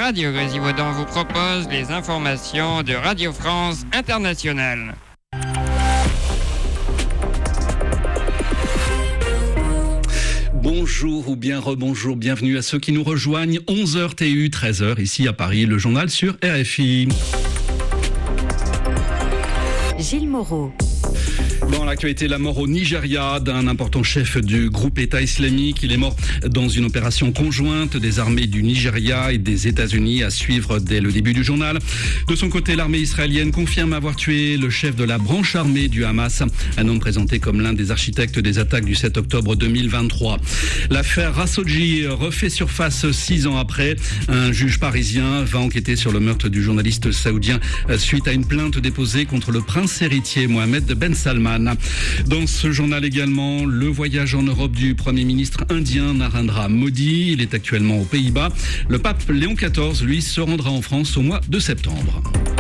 Radio Grésilvaudan vous propose les informations de Radio France Internationale. Bonjour ou bien rebonjour, bienvenue à ceux qui nous rejoignent. 11h TU, 13h ici à Paris, le journal sur RFI. Gilles Moreau. Dans l'actualité, la mort au Nigeria d'un important chef du groupe État islamique. Il est mort dans une opération conjointe des armées du Nigeria et des États-Unis à suivre dès le début du journal. De son côté, l'armée israélienne confirme avoir tué le chef de la branche armée du Hamas, un homme présenté comme l'un des architectes des attaques du 7 octobre 2023. L'affaire Khashoggi refait surface 6 ans après. Un juge parisien va enquêter sur le meurtre du journaliste saoudien suite à une plainte déposée contre le prince héritier Mohammed Ben Salman. Dans ce journal également, le voyage en Europe du Premier ministre indien Narendra Modi. Il est actuellement aux Pays-Bas. Le pape Léon XIV, lui, se rendra en France au mois de septembre.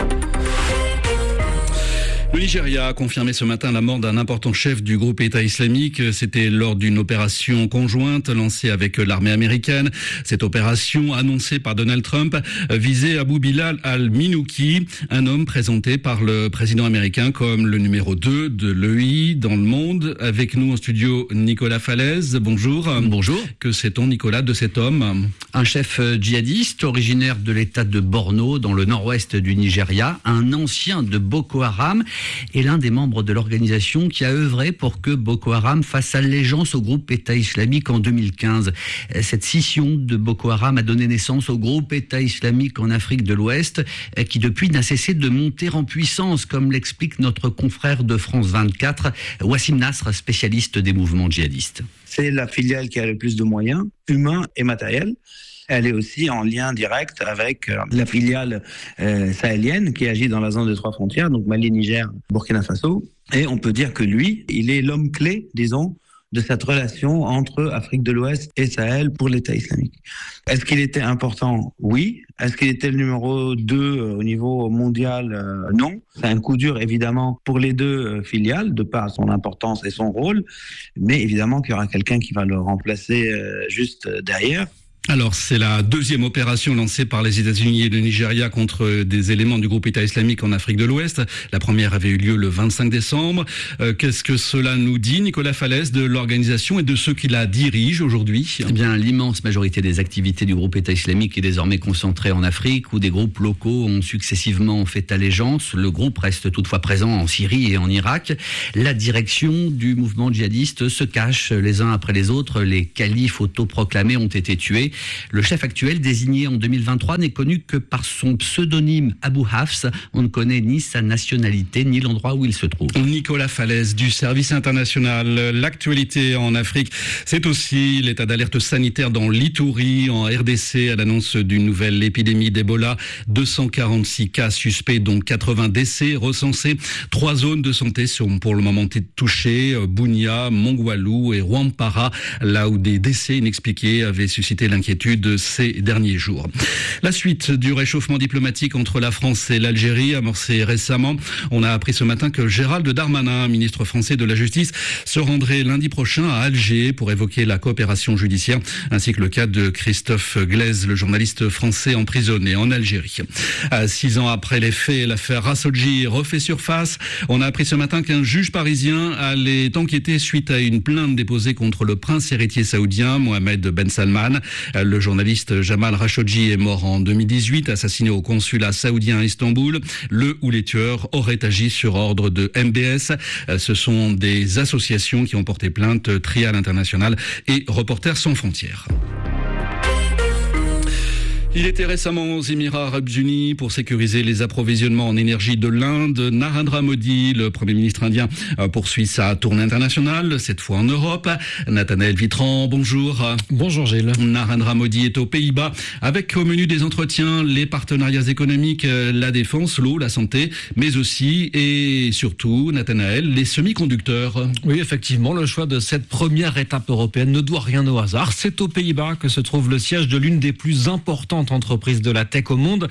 Le Nigeria a confirmé ce matin la mort d'un important chef du groupe État islamique. C'était lors d'une opération conjointe lancée avec l'armée américaine. Cette opération, annoncée par Donald Trump, visait Abu Bilal al-Minouki, un homme présenté par le président américain comme le numéro 2 de l'EI dans le monde. Avec nous en studio, Nicolas Falaise. Bonjour. Bonjour. Que sait-on, Nicolas, de cet homme ? Un chef djihadiste originaire de l'état de Borno, dans le nord-ouest du Nigeria, un ancien de Boko Haram et l'un des membres de l'organisation qui a œuvré pour que Boko Haram fasse allégeance au groupe État islamique en 2015. Cette scission de Boko Haram a donné naissance au groupe État islamique en Afrique de l'Ouest, qui depuis n'a cessé de monter en puissance, comme l'explique notre confrère de France 24, Wassim Nasr, spécialiste des mouvements djihadistes. C'est la filiale qui a le plus de moyens, humains et matériels. Elle est aussi en lien direct avec la filiale sahélienne qui agit dans la zone de 3 frontières, donc Mali, Niger, Burkina Faso. Et on peut dire que lui, il est l'homme clé, disons, de cette relation entre Afrique de l'Ouest et Sahel pour l'État islamique. Est-ce qu'il était important ? Oui. Est-ce qu'il était le numéro 2 au niveau mondial ? Non. C'est un coup dur, évidemment, pour les deux filiales, de par son importance et son rôle. Mais évidemment qu'il y aura quelqu'un qui va le remplacer juste derrière. Alors, c'est la deuxième opération lancée par les États-Unis et le Nigeria contre des éléments du groupe État islamique en Afrique de l'Ouest. La première avait eu lieu le 25 décembre. Qu'est-ce que cela nous dit, Nicolas Falaise, de l'organisation et de ceux qui la dirigent aujourd'hui ? Eh bien, l'immense majorité des activités du groupe État islamique est désormais concentrée en Afrique, où des groupes locaux ont successivement fait allégeance. Le groupe reste toutefois présent en Syrie et en Irak. La direction du mouvement djihadiste se cache les uns après les autres. Les califes autoproclamés ont été tués. Le chef actuel, désigné en 2023, n'est connu que par son pseudonyme Abu Hafs. On ne connaît ni sa nationalité, ni l'endroit où il se trouve. Nicolas Falaise du service international. L'actualité en Afrique, c'est aussi l'état d'alerte sanitaire dans l'Ituri, en RDC, à l'annonce d'une nouvelle épidémie d'Ebola. 246 cas suspects, dont 80 décès recensés. 3 zones de santé sont pour le moment touchées, Bunia, Mongwalu et Rwampara, là où des décès inexpliqués avaient suscité l'inquiétude ces derniers jours. La suite du réchauffement diplomatique entre la France et l'Algérie, amorcé récemment. On a appris ce matin que Gérald Darmanin, ministre français de la Justice, se rendrait lundi prochain à Alger pour évoquer la coopération judiciaire, ainsi que le cas de Christophe Glaise, le journaliste français emprisonné en Algérie. 6 ans après les faits, l'affaire Khashoggi refait surface. On a appris ce matin qu'un juge parisien allait enquêter suite à une plainte déposée contre le prince héritier saoudien Mohammed Ben Salman. Le journaliste Jamal Khashoggi est mort en 2018, assassiné au consulat saoudien à Istanbul. Le ou les tueurs auraient agi sur ordre de MBS. Ce sont des associations qui ont porté plainte, Trial International et Reporters sans frontières. Il était récemment aux Émirats Arabes Unis pour sécuriser les approvisionnements en énergie de l'Inde. Narendra Modi, le Premier ministre indien, poursuit sa tournée internationale, cette fois en Europe. Nathanaël Vitran, bonjour. Bonjour Gilles. Narendra Modi est aux Pays-Bas avec au menu des entretiens les partenariats économiques, la défense, l'eau, la santé, mais aussi et surtout, Nathanaël, les semi-conducteurs. Oui, effectivement, le choix de cette première étape européenne ne doit rien au hasard. C'est aux Pays-Bas que se trouve le siège de l'une des plus importantes puissante entreprise de la tech au monde,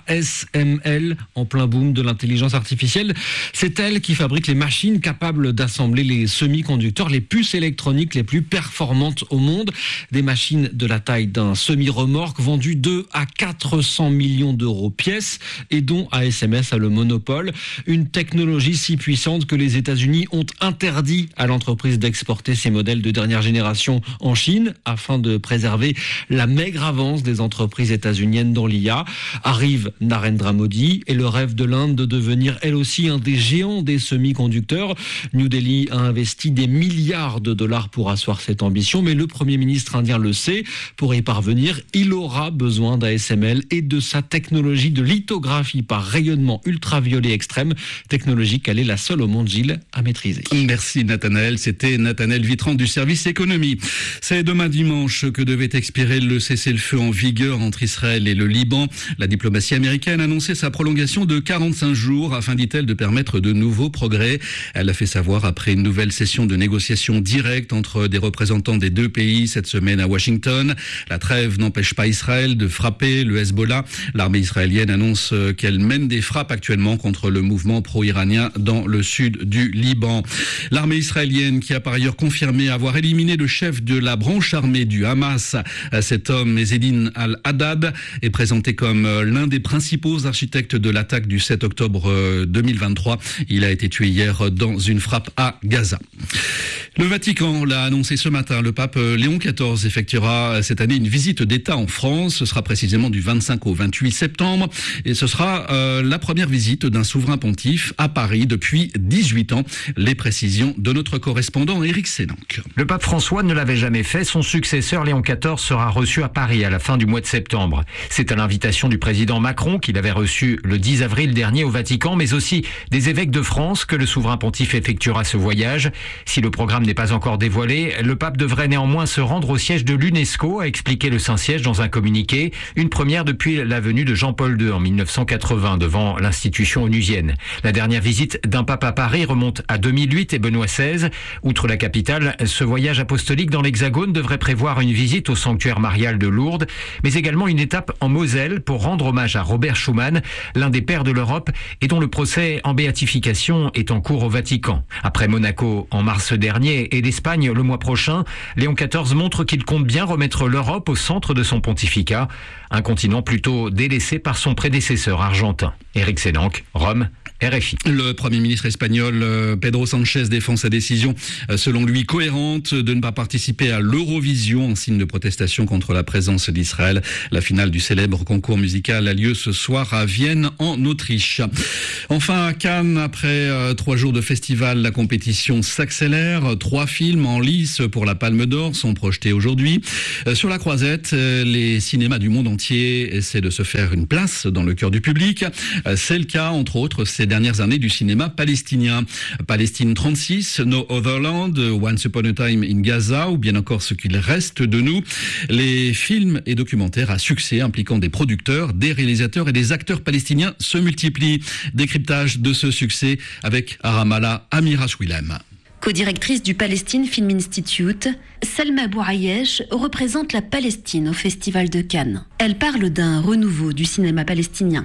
ASML, en plein boom de l'intelligence artificielle. C'est elle qui fabrique les machines capables d'assembler les semi-conducteurs, les puces électroniques les plus performantes au monde. Des machines de la taille d'un semi-remorque vendues 2 à 400 millions d'euros pièce et dont ASML a le monopole. Une technologie si puissante que les États-Unis ont interdit à l'entreprise d'exporter ces modèles de dernière génération en Chine afin de préserver la maigre avance des entreprises états-uniennes dans l'IA. Arrive Narendra Modi et le rêve de l'Inde de devenir elle aussi un des géants des semi-conducteurs. New Delhi a investi des milliards de dollars pour asseoir cette ambition, mais le Premier ministre indien le sait. Pour y parvenir, il aura besoin d'ASML et de sa technologie de lithographie par rayonnement ultraviolet extrême, technologie qu'elle est la seule au monde, Gilles, à maîtriser. Merci Nathanaël, c'était Nathanaël Vitran du service économie. C'est demain dimanche que devait expirer le cessez-le-feu en vigueur entre Israël et le Liban. La diplomatie américaine a annoncé sa prolongation de 45 jours afin, dit-elle, de permettre de nouveaux progrès. Elle l'a fait savoir après une nouvelle session de négociations directes entre des représentants des deux pays cette semaine à Washington. La trêve n'empêche pas Israël de frapper le Hezbollah. L'armée israélienne annonce qu'elle mène des frappes actuellement contre le mouvement pro-iranien dans le sud du Liban. L'armée israélienne qui a par ailleurs confirmé avoir éliminé le chef de la branche armée du Hamas. Cet homme, Ezzedine al-Haddad, est présenté comme l'un des principaux architectes de l'attaque du 7 octobre 2023. Il a été tué hier dans une frappe à Gaza. Le Vatican l'a annoncé ce matin. Le pape Léon XIV effectuera cette année une visite d'État en France. Ce sera précisément du 25 au 28 septembre. Et ce sera la première visite d'un souverain pontife à Paris depuis 18 ans. Les précisions de notre correspondant Éric Sénanque. Le pape François ne l'avait jamais fait. Son successeur Léon XIV sera reçu à Paris à la fin du mois de septembre. C'est à l'invitation du président Macron qu'il avait reçu le 10 avril dernier au Vatican, mais aussi des évêques de France que le souverain pontife effectuera ce voyage. Si le programme n'est pas encore dévoilé, le pape devrait néanmoins se rendre au siège de l'UNESCO, a expliqué le Saint-Siège dans un communiqué, une première depuis la venue de Jean-Paul II en 1980 devant l'institution onusienne. La dernière visite d'un pape à Paris remonte à 2008 et Benoît XVI. Outre la capitale, ce voyage apostolique dans l'Hexagone devrait prévoir une visite au sanctuaire marial de Lourdes, mais également une étape en Moselle pour rendre hommage à Robert Schuman, l'un des pères de l'Europe et dont le procès en béatification est en cours au Vatican. Après Monaco en mars dernier et l'Espagne le mois prochain, Léon XIV montre qu'il compte bien remettre l'Europe au centre de son pontificat, un continent plutôt délaissé par son prédécesseur argentin. Éric Sénanque, Rome, RFI. Le Premier ministre espagnol Pedro Sánchez défend sa décision, selon lui cohérente, de ne pas participer à l'Eurovision en signe de protestation contre la présence d'Israël. La finale du célèbre concours musical a lieu ce soir à Vienne, en Autriche. Enfin, à Cannes, après 3 jours de festival, la compétition s'accélère. 3 films en lice pour la Palme d'Or sont projetés aujourd'hui. Sur la croisette, les cinémas du monde entier essaient de se faire une place dans le cœur du public. C'est le cas, entre autres, ces dernières années du cinéma palestinien. Palestine 36, No Other Land, Once Upon a Time in Gaza, ou bien encore Ce qu'il reste de nous. Les films et documentaires à succès impliquant des producteurs, des réalisateurs et des acteurs palestiniens se multiplient. Décryptage de ce succès avec à Ramallah, Amira Chouilem. Co-directrice du Palestine Film Institute, Salma Bouayesh représente la Palestine au Festival de Cannes. Elle parle d'un renouveau du cinéma palestinien.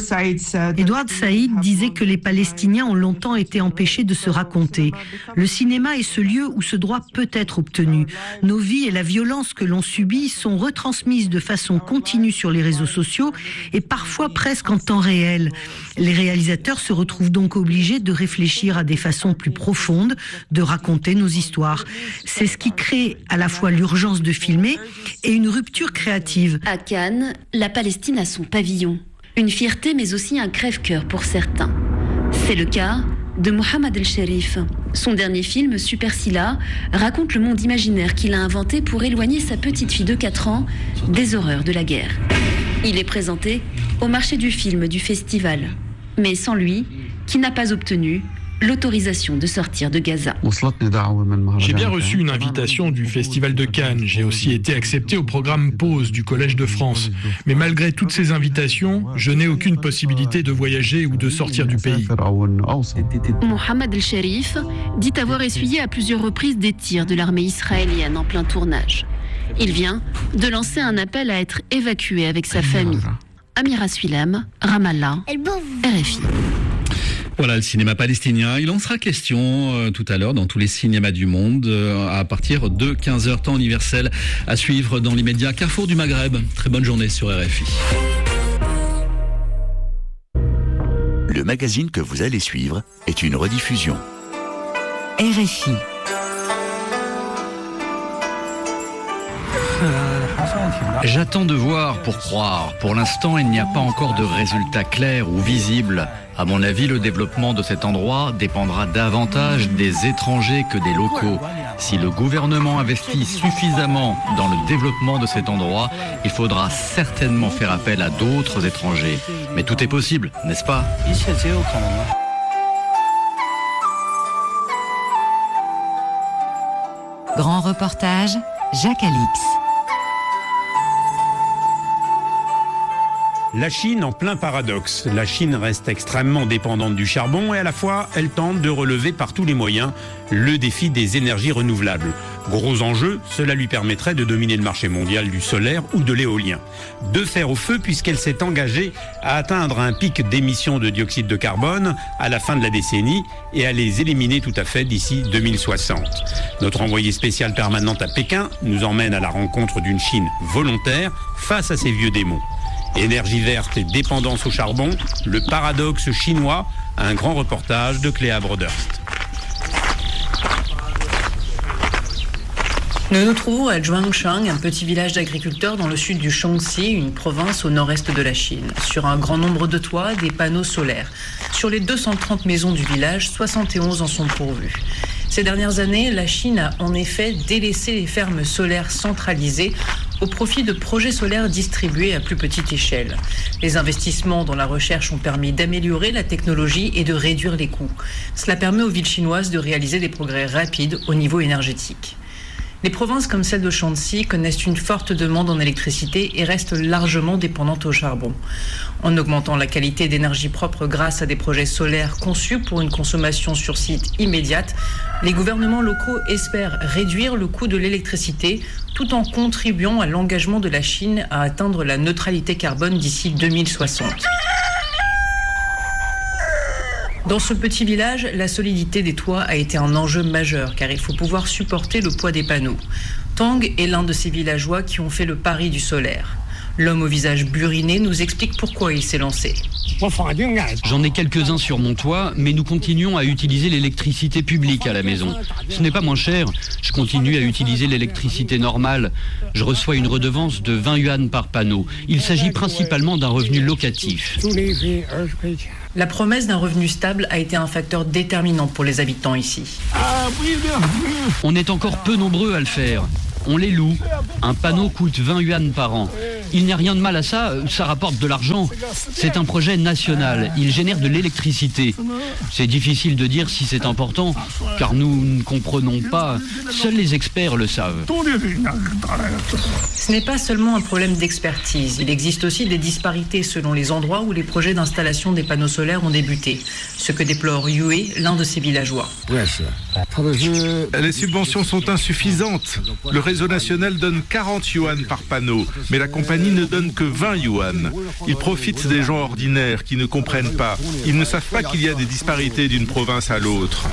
Edward Said disait que les Palestiniens ont longtemps été empêchés de se raconter. Le cinéma est ce lieu où ce droit peut être obtenu. Nos vies et la violence que l'on subit sont retransmises de façon continue sur les réseaux sociaux et parfois presque en temps réel. Les réalisateurs se retrouvent donc obligés de réfléchir à des façons plus profondes de raconter nos histoires. C'est ce qui crée à la fois l'urgence de filmer et une rupture créative. À Cannes, la Palestine a son pavillon. Une fierté mais aussi un crève-cœur pour certains. C'est le cas de Mohamed El Sherif. Son dernier film, Super Silla, raconte le monde imaginaire qu'il a inventé pour éloigner sa petite fille de 4 ans des horreurs de la guerre. Il est présenté au marché du film du festival, mais sans lui, qui n'a pas obtenu l'autorisation de sortir de Gaza. J'ai bien reçu une invitation du Festival de Cannes. J'ai aussi été accepté au programme Pause du Collège de France. Mais malgré toutes ces invitations, je n'ai aucune possibilité de voyager ou de sortir du pays. Mohamed El Sherif dit avoir essuyé à plusieurs reprises des tirs de l'armée israélienne en plein tournage. Il vient de lancer un appel à être évacué avec sa famille. Amira Suilem, Ramallah, RFI. Voilà le cinéma palestinien. Il en sera question tout à l'heure dans tous les cinémas du monde à partir de 15h temps universel à suivre dans l'immédiat. Carrefour du Maghreb. Très bonne journée sur RFI. Le magazine que vous allez suivre est une rediffusion. RFI. J'attends de voir pour croire. Pour l'instant, il n'y a pas encore de résultats clairs ou visibles. À mon avis, le développement de cet endroit dépendra davantage des étrangers que des locaux. Si le gouvernement investit suffisamment dans le développement de cet endroit, il faudra certainement faire appel à d'autres étrangers. Mais tout est possible, n'est-ce pas ? Grand reportage, Jacques Alix. La Chine en plein paradoxe. La Chine reste extrêmement dépendante du charbon et à la fois, elle tente de relever par tous les moyens le défi des énergies renouvelables. Gros enjeu, cela lui permettrait de dominer le marché mondial du solaire ou de l'éolien. De fer au feu puisqu'elle s'est engagée à atteindre un pic d'émissions de dioxyde de carbone à la fin de la décennie et à les éliminer tout à fait d'ici 2060. Notre envoyé spécial permanent à Pékin nous emmène à la rencontre d'une Chine volontaire face à ses vieux démons. Énergie verte et dépendance au charbon, le paradoxe chinois, un grand reportage de Cléa Broderst. Nous nous trouvons à Zhuangshang, un petit village d'agriculteurs dans le sud du Shaanxi, une province au nord-est de la Chine. Sur un grand nombre de toits, des panneaux solaires. Sur les 230 maisons du village, 71 en sont pourvues. Ces dernières années, la Chine a en effet délaissé les fermes solaires centralisées au profit de projets solaires distribués à plus petite échelle. Les investissements dans la recherche ont permis d'améliorer la technologie et de réduire les coûts. Cela permet aux villes chinoises de réaliser des progrès rapides au niveau énergétique. Les provinces comme celle de Shaanxi connaissent une forte demande en électricité et restent largement dépendantes au charbon. En augmentant la qualité d'énergie propre grâce à des projets solaires conçus pour une consommation sur site immédiate, les gouvernements locaux espèrent réduire le coût de l'électricité tout en contribuant à l'engagement de la Chine à atteindre la neutralité carbone d'ici 2060. Dans ce petit village, la solidité des toits a été un enjeu majeur car il faut pouvoir supporter le poids des panneaux. Tang est l'un de ces villageois qui ont fait le pari du solaire. L'homme au visage buriné nous explique pourquoi il s'est lancé. J'en ai quelques-uns sur mon toit, mais nous continuons à utiliser l'électricité publique à la maison. Ce n'est pas moins cher, je continue à utiliser l'électricité normale. Je reçois une redevance de 20 yuan par panneau. Il s'agit principalement d'un revenu locatif. La promesse d'un revenu stable a été un facteur déterminant pour les habitants ici. On est encore peu nombreux à le faire. On les loue. Un panneau coûte 20 yuan par an. Il n'y a rien de mal à ça, ça rapporte de l'argent. C'est un projet national, il génère de l'électricité. C'est difficile de dire si c'est important, car nous ne comprenons pas. Seuls les experts le savent. Ce n'est pas seulement un problème d'expertise. Il existe aussi des disparités selon les endroits où les projets d'installation des panneaux solaires ont débuté. Ce que déplore Yue, l'un de ces villageois. Les subventions sont insuffisantes. Le réseau national donne 40 yuan par panneau, mais la compagnie ne donne que 20 yuan. Ils profitent des gens ordinaires qui ne comprennent pas. Ils ne savent pas qu'il y a des disparités d'une province à l'autre.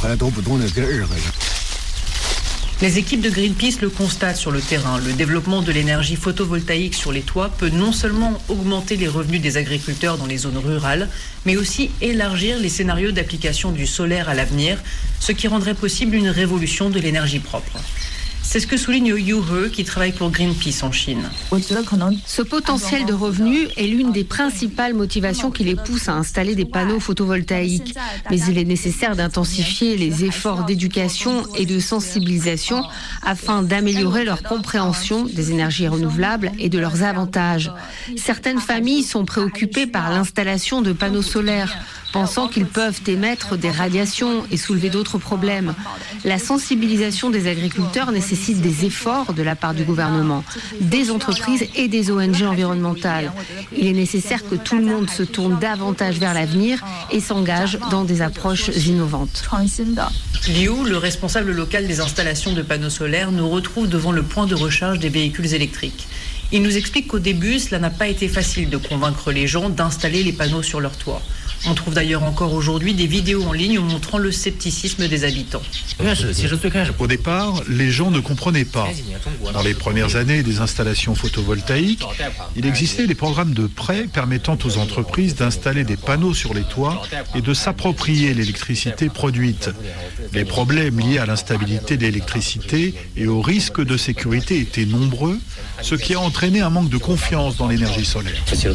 Les équipes de Greenpeace le constatent sur le terrain. Le développement de l'énergie photovoltaïque sur les toits peut non seulement augmenter les revenus des agriculteurs dans les zones rurales, mais aussi élargir les scénarios d'application du solaire à l'avenir, ce qui rendrait possible une révolution de l'énergie propre. C'est ce que souligne Yu He, qui travaille pour Greenpeace en Chine. Ce potentiel de revenus est l'une des principales motivations qui les pousse à installer des panneaux photovoltaïques. Mais il est nécessaire d'intensifier les efforts d'éducation et de sensibilisation afin d'améliorer leur compréhension des énergies renouvelables et de leurs avantages. Certaines familles sont préoccupées par l'installation de panneaux solaires, pensant qu'ils peuvent émettre des radiations et soulever d'autres problèmes. La sensibilisation des agriculteurs nécessite nécessite des efforts de la part du gouvernement, des entreprises et des ONG environnementales. Il est nécessaire que tout le monde se tourne davantage vers l'avenir et s'engage dans des approches innovantes. Liu, le responsable local des installations de panneaux solaires, nous retrouve devant le point de recharge des véhicules électriques. Il nous explique qu'au début, cela n'a pas été facile de convaincre les gens d'installer les panneaux sur leur toit. On trouve d'ailleurs encore aujourd'hui des vidéos en ligne montrant le scepticisme des habitants. Au départ, les gens ne comprenaient pas. Dans les premières années des installations photovoltaïques, il existait des programmes de prêt permettant aux entreprises d'installer des panneaux sur les toits et de s'approprier l'électricité produite. Les problèmes liés à l'instabilité de l'électricité et aux risques de sécurité étaient nombreux, ce qui a entraîné un manque de confiance dans l'énergie solaire.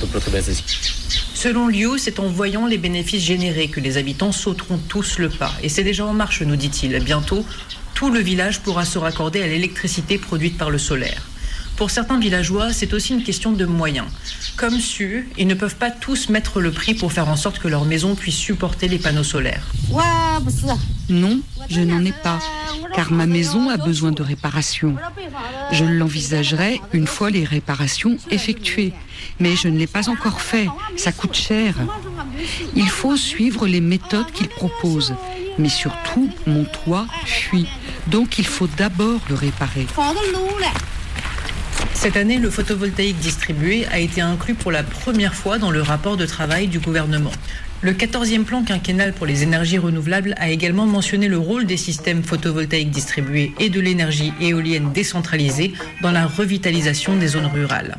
Selon Liu, c'est en voyant les bénéfices générés que les habitants sauteront tous le pas. Et c'est déjà en marche, nous dit-il. Bientôt, tout le village pourra se raccorder à l'électricité produite par le solaire. Pour certains villageois, c'est aussi une question de moyens. Comme Su, ils ne peuvent pas tous mettre le prix pour faire en sorte que leur maison puisse supporter les panneaux solaires. Non, je n'en ai pas, car ma maison a besoin de réparation. Je l'envisagerai une fois les réparations effectuées, mais je ne l'ai pas encore fait, ça coûte cher. Il faut suivre les méthodes qu'il propose, mais surtout mon toit fuit, donc il faut d'abord le réparer. Cette année, le photovoltaïque distribué a été inclus pour la première fois dans le rapport de travail du gouvernement. Le 14e plan quinquennal pour les énergies renouvelables a également mentionné le rôle des systèmes photovoltaïques distribués et de l'énergie éolienne décentralisée dans la revitalisation des zones rurales.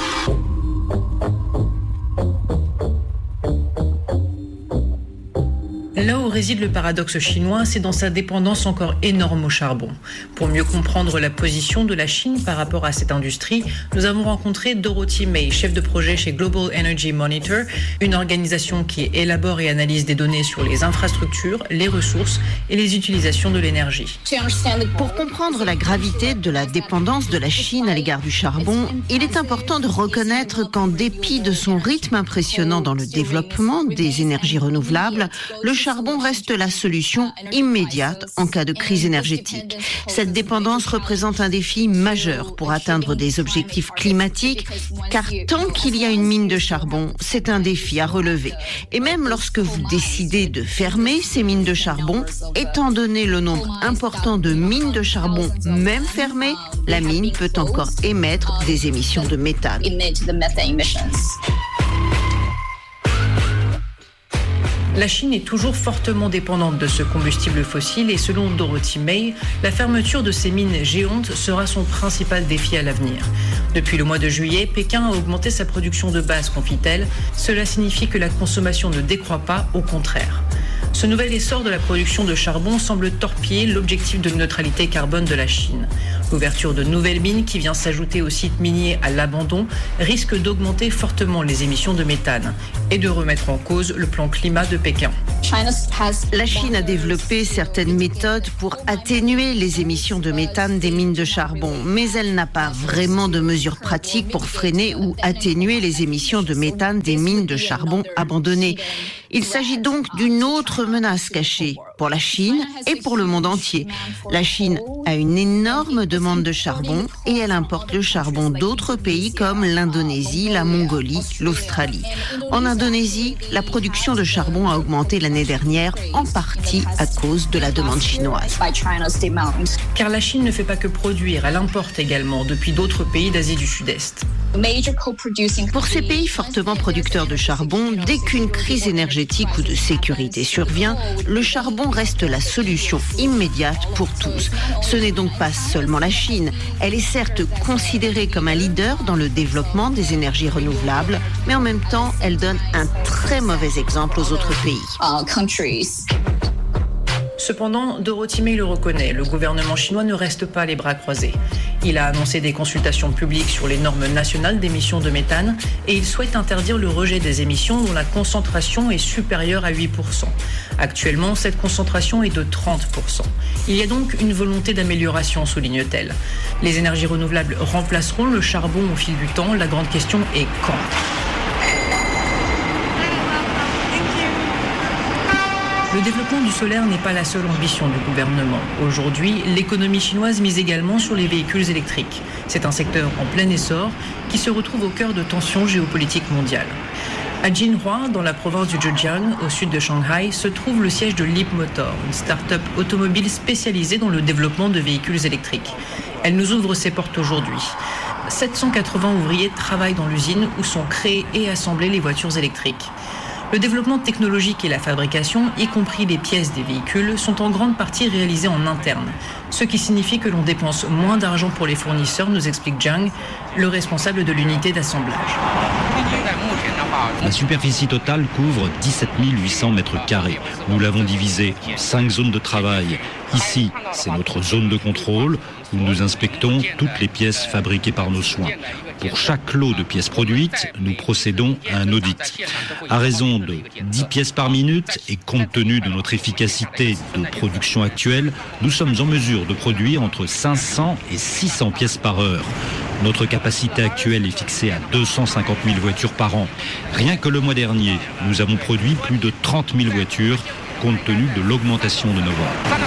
Là où réside le paradoxe chinois, c'est dans sa dépendance encore énorme au charbon. Pour mieux comprendre la position de la Chine par rapport à cette industrie, nous avons rencontré Dorothy May, chef de projet chez Global Energy Monitor, une organisation qui élabore et analyse des données sur les infrastructures, les ressources et les utilisations de l'énergie. Pour comprendre la gravité de la dépendance de la Chine à l'égard du charbon, il est important de reconnaître qu'en dépit de son rythme impressionnant dans le développement des énergies renouvelables, le charbon reste la solution immédiate en cas de crise énergétique. Cette dépendance représente un défi majeur pour atteindre des objectifs climatiques, car tant qu'il y a une mine de charbon, c'est un défi à relever. Et même lorsque vous décidez de fermer ces mines de charbon, étant donné le nombre important de mines de charbon même fermées, la mine peut encore émettre des émissions de méthane. La Chine est toujours fortement dépendante de ce combustible fossile et selon Dorothy May, la fermeture de ces mines géantes sera son principal défi à l'avenir. Depuis le mois de juillet, Pékin a augmenté sa production de base, confie-t-elle. Cela signifie que la consommation ne décroît pas, au contraire. Ce nouvel essor de la production de charbon semble torpiller l'objectif de neutralité carbone de la Chine. L'ouverture de nouvelles mines qui vient s'ajouter aux sites miniers à l'abandon risque d'augmenter fortement les émissions de méthane et de remettre en cause le plan climat de Pékin. La Chine a développé certaines méthodes pour atténuer les émissions de méthane des mines de charbon, mais elle n'a pas vraiment de mesures pratiques pour freiner ou atténuer les émissions de méthane des mines de charbon abandonnées. Il s'agit donc d'une autre menace cachée pour la Chine et pour le monde entier. La Chine a une énorme demande de charbon et elle importe le charbon d'autres pays comme l'Indonésie, la Mongolie, l'Australie. En Indonésie, la production de charbon a augmenté l'année dernière, en partie à cause de la demande chinoise. Car la Chine ne fait pas que produire, elle importe également depuis d'autres pays d'Asie du Sud-Est. Pour ces pays fortement producteurs de charbon, dès qu'une crise énergétique ou de sécurité survient, le charbon reste la solution immédiate pour tous. Ce n'est donc pas seulement la Chine. Elle est certes considérée comme un leader dans le développement des énergies renouvelables, mais en même temps, elle donne un très mauvais exemple aux autres pays. Cependant, Dorothy May le reconnaît, le gouvernement chinois ne reste pas les bras croisés. Il a annoncé des consultations publiques sur les normes nationales d'émissions de méthane et il souhaite interdire le rejet des émissions dont la concentration est supérieure à 8%. Actuellement, cette concentration est de 30%. Il y a donc une volonté d'amélioration, souligne-t-elle. Les énergies renouvelables remplaceront le charbon au fil du temps. La grande question est quand ? Le développement du solaire n'est pas la seule ambition du gouvernement. Aujourd'hui, l'économie chinoise mise également sur les véhicules électriques. C'est un secteur en plein essor qui se retrouve au cœur de tensions géopolitiques mondiales. À Jinhua, dans la province du Zhejiang, au sud de Shanghai, se trouve le siège de Leapmotor, une start-up automobile spécialisée dans le développement de véhicules électriques. Elle nous ouvre ses portes aujourd'hui. 780 ouvriers travaillent dans l'usine où sont créées et assemblées les voitures électriques. Le développement technologique et la fabrication, y compris les pièces des véhicules, sont en grande partie réalisés en interne. Ce qui signifie que l'on dépense moins d'argent pour les fournisseurs, nous explique Zhang, le responsable de l'unité d'assemblage. La superficie totale couvre 17 800 mètres carrés. Nous l'avons divisée en 5 zones de travail. Ici, c'est notre zone de contrôle où nous inspectons toutes les pièces fabriquées par nos soins. Pour chaque lot de pièces produites, nous procédons à un audit. À raison de 10 pièces par minute et compte tenu de notre efficacité de production actuelle, nous sommes en mesure de produire entre 500 et 600 pièces par heure. Notre capacité actuelle est fixée à 250 000 voitures par an. Rien que le mois dernier, nous avons produit plus de 30 000 voitures compte tenu de l'augmentation de nos ventes.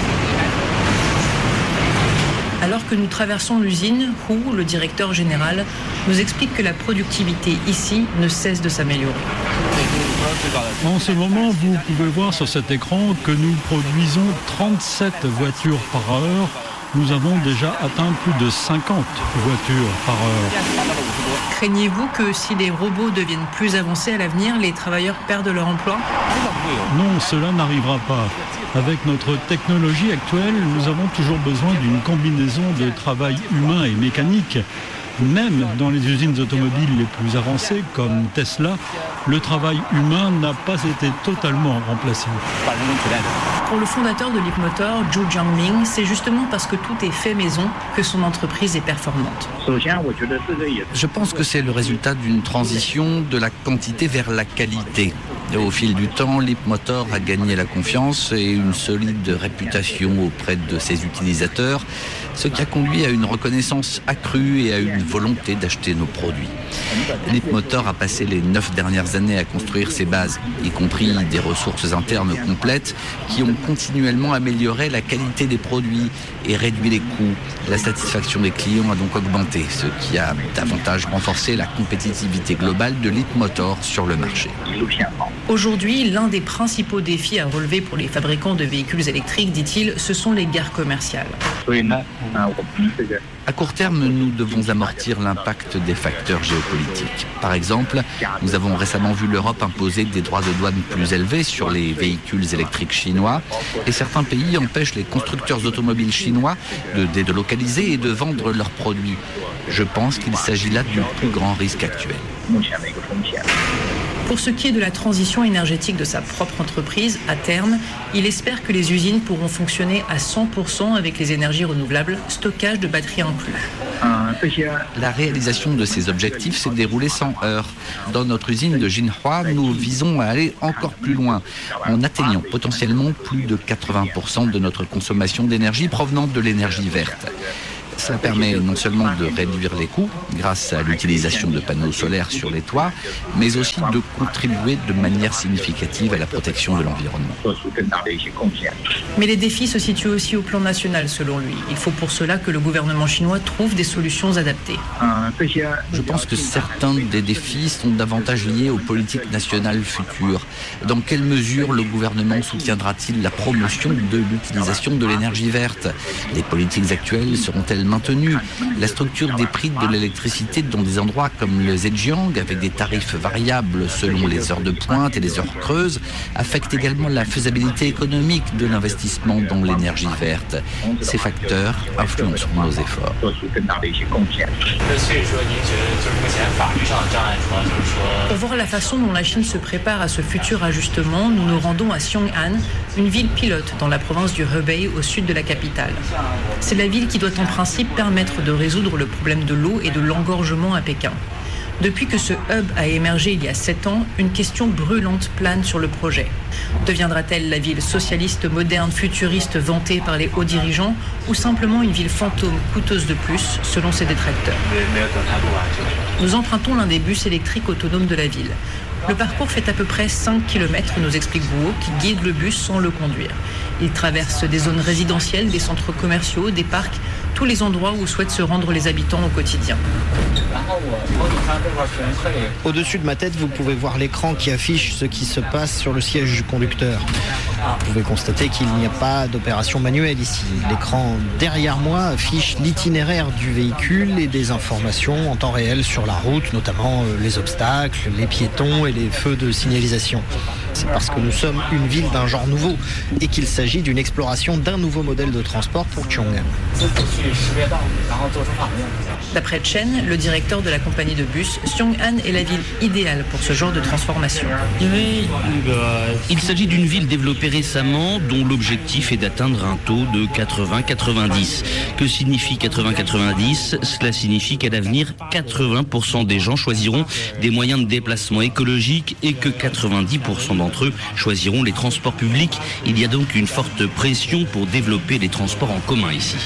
Alors que nous traversons l'usine, Hu, le directeur général, nous explique que la productivité ici ne cesse de s'améliorer. En ce moment, vous pouvez voir sur cet écran que nous produisons 37 voitures par heure. Nous avons déjà atteint plus de 50 voitures par heure. Craignez-vous que si les robots deviennent plus avancés à l'avenir, les travailleurs perdent leur emploi ? Non, cela n'arrivera pas. Avec notre technologie actuelle, nous avons toujours besoin d'une combinaison de travail humain et mécanique. Même dans les usines automobiles les plus avancées, comme Tesla, le travail humain n'a pas été totalement remplacé. Pour le fondateur de Leapmotor, Zhu Jiangming, c'est justement parce que tout est fait maison que son entreprise est performante. Je pense que c'est le résultat d'une transition de la quantité vers la qualité. Et au fil du temps, Leapmotor a gagné la confiance et une solide réputation auprès de ses utilisateurs, ce qui a conduit à une reconnaissance accrue et à une volonté d'acheter nos produits. Leapmotor a passé les 9 dernières années à construire ses bases, y compris des ressources internes complètes qui ont continuellement amélioré la qualité des produits et réduit les coûts. La satisfaction des clients a donc augmenté, ce qui a davantage renforcé la compétitivité globale de Leapmotor sur le marché. Aujourd'hui, l'un des principaux défis à relever pour les fabricants de véhicules électriques, dit-il, ce sont les guerres commerciales. À court terme, nous devons amortir l'impact des facteurs géopolitiques. Par exemple, nous avons récemment vu l'Europe imposer des droits de douane plus élevés sur les véhicules électriques chinois et certains pays empêchent les constructeurs automobiles chinois de délocaliser et de vendre leurs produits. Je pense qu'il s'agit là du plus grand risque actuel. Pour ce qui est de la transition énergétique de sa propre entreprise, à terme, il espère que les usines pourront fonctionner à 100% avec les énergies renouvelables, stockage de batteries inclus. La réalisation de ces objectifs s'est déroulée sans heurts. Dans notre usine de Jinhua, nous visons à aller encore plus loin, en atteignant potentiellement plus de 80% de notre consommation d'énergie provenant de l'énergie verte. Cela permet non seulement de réduire les coûts grâce à l'utilisation de panneaux solaires sur les toits, mais aussi de contribuer de manière significative à la protection de l'environnement. Mais les défis se situent aussi au plan national, selon lui. Il faut pour cela que le gouvernement chinois trouve des solutions adaptées. Je pense que certains des défis sont davantage liés aux politiques nationales futures. Dans quelle mesure le gouvernement soutiendra-t-il la promotion de l'utilisation de l'énergie verte ? Les politiques actuelles seront-elles maintenues ? La structure des prix de l'électricité dans des endroits comme le Zhejiang, avec des tarifs variables selon les heures de pointe et les heures creuses, affecte également la faisabilité économique de l'investissement dans l'énergie verte. Ces facteurs influenceront nos efforts. Pour voir la façon dont la Chine se prépare à ce futur ajustement, nous nous rendons à Xiong'an, une ville pilote dans la province du Hebei au sud de la capitale. C'est la ville qui doit en principe permettre de résoudre le problème de l'eau et de l'engorgement à Pékin. Depuis que ce hub a émergé il y a 7 ans, une question brûlante plane sur le projet. Deviendra-t-elle la ville socialiste, moderne, futuriste vantée par les hauts dirigeants ou simplement une ville fantôme coûteuse de plus, selon ses détracteurs ? Nous empruntons l'un des bus électriques autonomes de la ville. Le parcours fait à peu près 5 km, nous explique Guo, qui guide le bus sans le conduire. Il traverse des zones résidentielles, des centres commerciaux, des parcs, tous les endroits où souhaitent se rendre les habitants au quotidien. Au-dessus de ma tête, vous pouvez voir l'écran qui affiche ce qui se passe sur le siège du conducteur. Vous pouvez constater qu'il n'y a pas d'opération manuelle ici. L'écran derrière moi affiche l'itinéraire du véhicule et des informations en temps réel sur la route, notamment les obstacles, les piétons et les feux de signalisation. C'est parce que nous sommes une ville d'un genre nouveau et qu'il s'agit d'une exploration d'un nouveau modèle de transport pour Chong'an. D'après Chen, le directeur de la compagnie de bus, Xiong'an est la ville idéale pour ce genre de transformation. Il s'agit d'une ville développée récemment dont l'objectif est d'atteindre un taux de 80-90. Que signifie 80-90 ? Cela signifie qu'à l'avenir, 80% des gens choisiront des moyens de déplacement écologiques et que 90% d'entre eux choisiront les transports publics. Il y a donc une forte pression pour développer les transports en commun ici.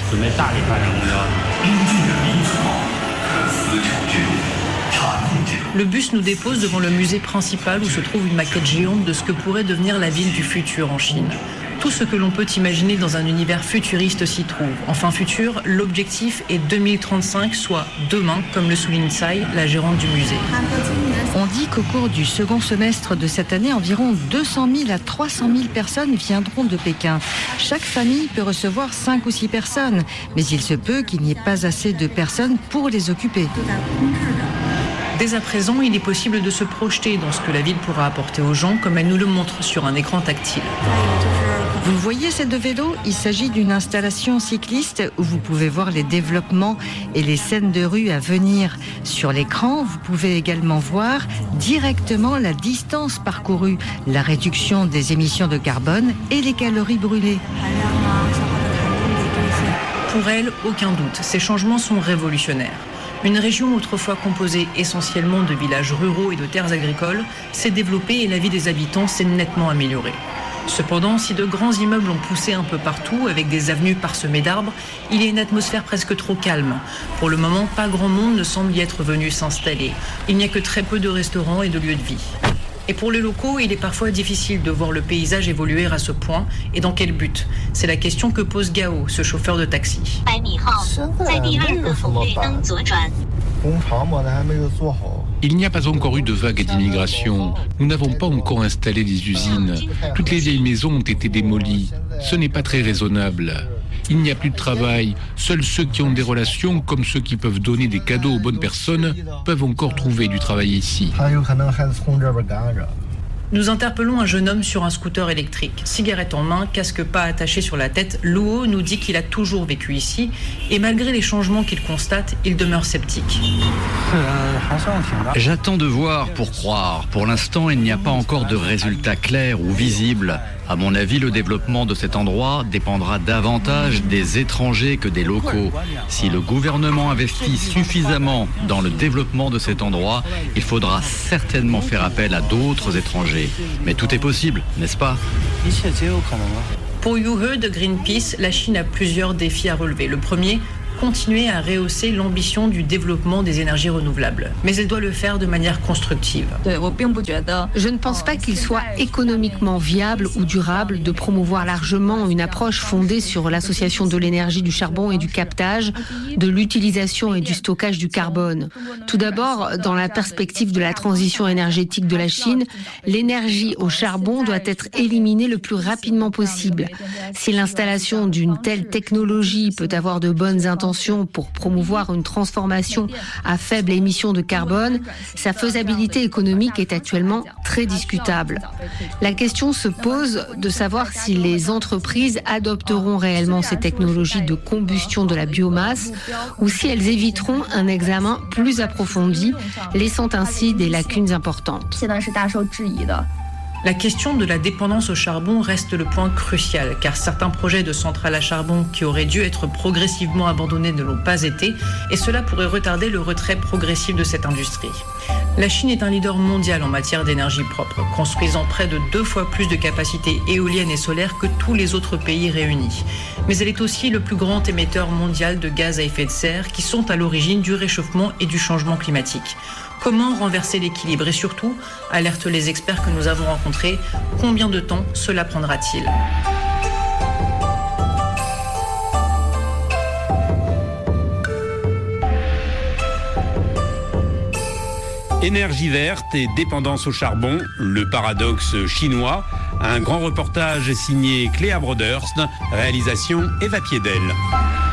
Le bus nous dépose devant le musée principal où se trouve une maquette géante de ce que pourrait devenir la ville du futur en Chine. Tout ce que l'on peut imaginer dans un univers futuriste s'y trouve. Enfin futur, l'objectif est 2035, soit demain, comme le souligne Tsai, la gérante du musée. On dit qu'au cours du second semestre de cette année, environ 200 000 à 300 000 personnes viendront de Pékin. Chaque famille peut recevoir 5 ou 6 personnes, mais il se peut qu'il n'y ait pas assez de personnes pour les occuper. Dès à présent, il est possible de se projeter dans ce que la ville pourra apporter aux gens, comme elle nous le montre sur un écran tactile. Vous voyez ces deux vélos ? Il s'agit d'une installation cycliste où vous pouvez voir les développements et les scènes de rue à venir. Sur l'écran, vous pouvez également voir directement la distance parcourue, la réduction des émissions de carbone et les calories brûlées. Pour elle, aucun doute, ces changements sont révolutionnaires. Une région autrefois composée essentiellement de villages ruraux et de terres agricoles s'est développée et la vie des habitants s'est nettement améliorée. Cependant, si de grands immeubles ont poussé un peu partout, avec des avenues parsemées d'arbres, il y a une atmosphère presque trop calme. Pour le moment, pas grand monde ne semble y être venu s'installer. Il n'y a que très peu de restaurants et de lieux de vie. Et pour les locaux, il est parfois difficile de voir le paysage évoluer à ce point. Et dans quel but ? C'est la question que pose Gao, ce chauffeur de taxi. Il n'y a pas encore eu de vague d'immigration. Nous n'avons pas encore installé des usines. Toutes les vieilles maisons ont été démolies. Ce n'est pas très raisonnable. Il n'y a plus de travail. Seuls ceux qui ont des relations, comme ceux qui peuvent donner des cadeaux aux bonnes personnes, peuvent encore trouver du travail ici. Nous interpellons un jeune homme sur un scooter électrique. Cigarette en main, casque pas attaché sur la tête, Luo nous dit qu'il a toujours vécu ici et malgré les changements qu'il constate, il demeure sceptique. J'attends de voir pour croire. Pour l'instant, il n'y a pas encore de résultats clairs ou visibles. À mon avis, le développement de cet endroit dépendra davantage des étrangers que des locaux. Si le gouvernement investit suffisamment dans le développement de cet endroit, il faudra certainement faire appel à d'autres étrangers. Mais tout est possible, n'est-ce pas ? Pour Yu He de Greenpeace, la Chine a plusieurs défis à relever. Le premier, continuer à rehausser l'ambition du développement des énergies renouvelables. Mais elle doit le faire de manière constructive. Je ne pense pas qu'il soit économiquement viable ou durable de promouvoir largement une approche fondée sur l'association de l'énergie, du charbon et du captage, de l'utilisation et du stockage du carbone. Tout d'abord, dans la perspective de la transition énergétique de la Chine, l'énergie au charbon doit être éliminée le plus rapidement possible. Si l'installation d'une telle technologie peut avoir de bonnes intentions pour promouvoir une transformation à faible émission de carbone, sa faisabilité économique est actuellement très discutable. La question se pose de savoir si les entreprises adopteront réellement ces technologies de combustion de la biomasse ou si elles éviteront un examen plus approfondi, laissant ainsi des lacunes importantes. La question de la dépendance au charbon reste le point crucial, car certains projets de centrales à charbon qui auraient dû être progressivement abandonnés ne l'ont pas été, et cela pourrait retarder le retrait progressif de cette industrie. La Chine est un leader mondial en matière d'énergie propre, construisant près de 2 fois plus de capacités éoliennes et solaires que tous les autres pays réunis. Mais elle est aussi le plus grand émetteur mondial de gaz à effet de serre qui sont à l'origine du réchauffement et du changement climatique. Comment renverser l'équilibre et surtout, alertent les experts que nous avons rencontrés, combien de temps cela prendra-t-il ? Énergie verte et dépendance au charbon, le paradoxe chinois. Un grand reportage signé Cléa Broderst, réalisation Eva Piedel.